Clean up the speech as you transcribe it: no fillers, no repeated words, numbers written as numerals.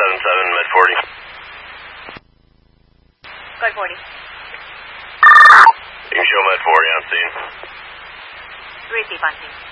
777, Med 40. Code 40. You can show Med 40 on scene. Receive on scene.